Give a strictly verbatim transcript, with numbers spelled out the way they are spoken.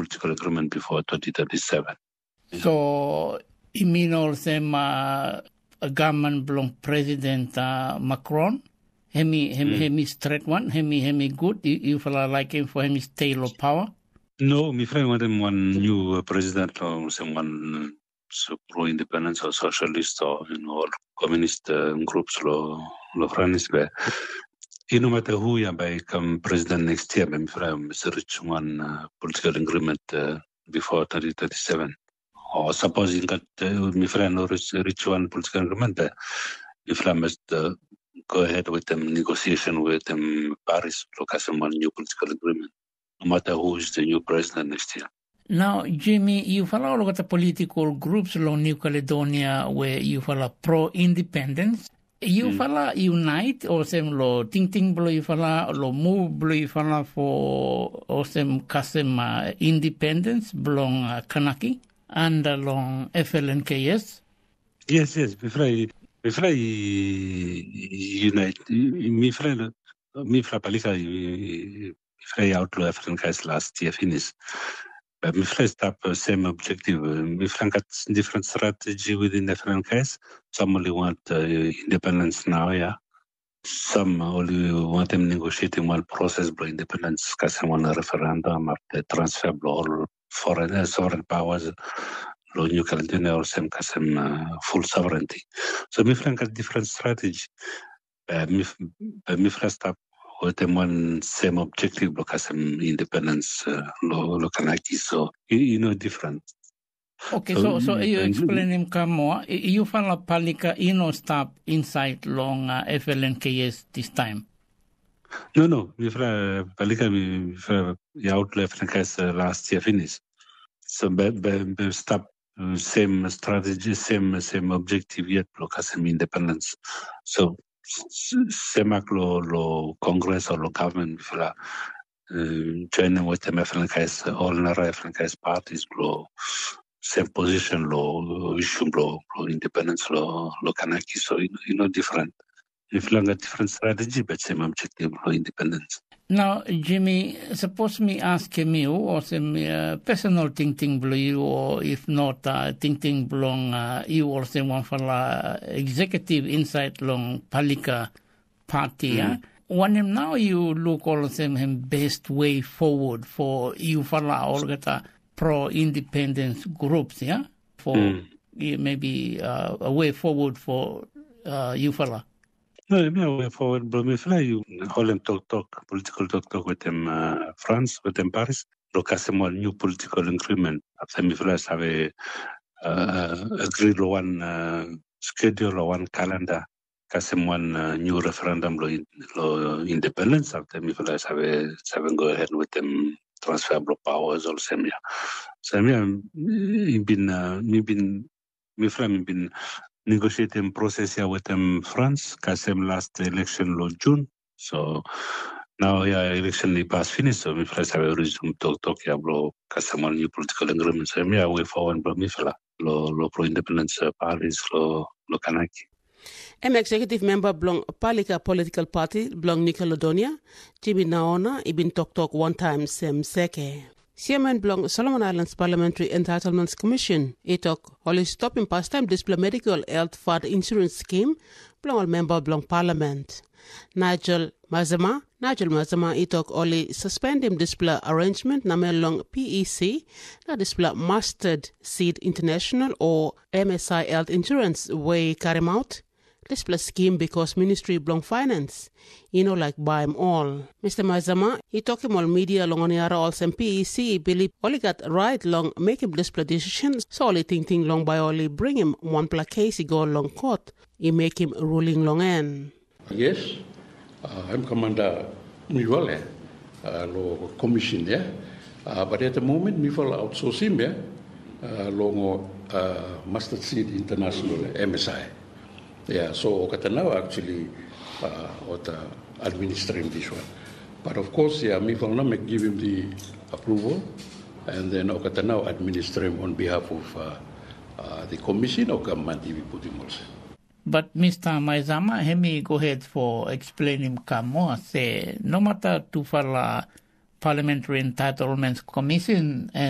political agreement before twenty thirty-seven. So, you mean also uh, a government belong President uh, Macron? Hemi, hemi, mm. hemi straight one, hemi, hemi good. You, you feel like him for hemi style of power? No, my friend want him one new uh, president or someone so pro-independence or socialist or you know or communist uh, groups lo lo France be. No matter who you become president next year, my friend, Mister Rich one uh, political agreement uh, before twenty thirty-seven. Or supposing that uh, my friend or rich, rich one political agreement, uh, my friend must uh, go ahead with them negotiation with them Paris, look at some new political agreement, no matter who is the new president next year. Now, Jimmy, you follow look at the political groups along New Caledonia where you follow pro-independence. You mm. follow unite or some lo ting ting blow you follow lo move blow you follow for or some custom uh, independence belong uh, Kanaki and along F L N K S. Yes, yes, before I before I unite, me friend, me friend Palika, before I outlaw F L N K S last year finish. But my friends have the same objective. My friends got different strategy within the F L N K S. Some only want uh, independence now, yeah. Some only want them negotiating one process for independence, because they want a referendum after transfer all foreign uh, sovereign powers, lo New Caledonia or some some uh, full sovereignty. So my friends got different strategy. But my, but my friends have with them one same objective because some independence uh, lo lo Kanaki, so you, you know different. Okay, so so, so you explain him more. You follow Palika, you know, stop inside long uh, F L N K S this time. No, no, we for Palika we for the outlaw F L N K S uh, last year finished. So be, be, be stop uh, same strategy, same same objective yet because some independence. So. Semak lo lo Congress or lo government for uh, joining with the F L N K S, all nara F L N K S parties lo same position lo issue lo lo independence lo lo Kanaki, so you know, you know different. If long a different strategy, but same objective lo independence. Now, Jimmy, suppose me ask you or some uh, personal thing thing below you, or if not uh, thing thing belong uh, you or some one for uh, executive inside long Palika party. Mm. Uh? When him now you look all of them him best way forward for you for all the pro-independence groups, yeah, for mm. maybe uh, a way forward for uh, you fella. No, no way forward, but me fly you Holland talk talk political talk talk with them uh, France with them Paris. Look at some new political agreement. After me fly have a uh, agreed one uh, schedule or one calendar. Cause one uh, new referendum lo, lo independence. After me fly have a have go ahead with them transferable powers or same yeah. So yeah, me been uh, me been me fly me been. Negotiating process here with them France, because them last election lo June. So now yeah, election is past finished. So we first have a resume talk talk yeah, bro, because some new political agreement. So yeah, way forward, bro, me fella, lo lo pro independence uh, Paris lo lo Kanaki. An executive member belong Palika political party belong New Caledonia. Jimmy Naona ibin talk talk one time sem seke. Chairman belong Solomon Islands Parliamentary Entitlements Commission. He talk only stopping pastime display medical health fund insurance scheme belong all member belong Parliament. Nigel Mazama, Nigel Mazama, he talk only suspend him display arrangement na long P E C, na display Mustard Seed International or M S I Health Insurance way carry him out. Display scheme because Ministry belong Finance. You know, like buy them all. Mister Mazama, he talk him all media long on yara all some P E C believe only got right long make him display decisions. So only think thing long by only bring him one pla case he go long court. He make him ruling long end. Yes, uh, I'm Commander Miwale, uh, lo commission there. Yeah? Uh, but at the moment, me fall outsource him, yeah? uh, long uh, Mustard Seed International, M S I. Yeah, so now actually uh, what, uh, administering this one. But of course, yeah, me will not give him the approval, and then okay, now administer him on behalf of uh, uh, the commission or government we put him also. But Mister Maizama, let me go ahead for explaining more. Say no matter to follow Parliamentary Entitlements Commission.